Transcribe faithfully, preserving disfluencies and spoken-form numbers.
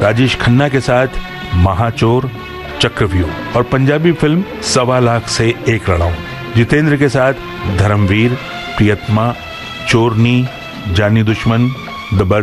राजेश खन्ना के साथ महाचोर, चक्रव्यूह और पंजाबी फिल्म सवा लाख से एक लड़ाऊं। जितेंद्र के साथ धर्मवीर, प्रियतमा, चोरनी, जानी दुश्मन, द